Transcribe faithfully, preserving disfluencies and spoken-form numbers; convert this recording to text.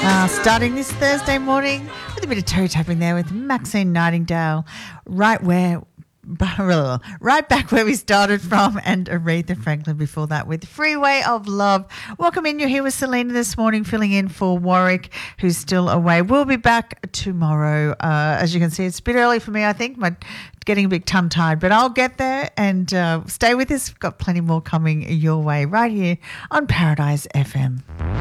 Uh, starting this Thursday morning with a bit of toe tapping there with Maxine Nightingale, right where, right back where we started from, and Aretha Franklin before that with Freeway of Love. Welcome in. You're here with Selena this morning, filling in for Warwick, who's still away. We'll be back tomorrow. Uh, as you can see, it's a bit early for me, I think. My getting a bit tongue-tied, but I'll get there, and uh, stay with us. We've got plenty more coming your way right here on Paradise F M.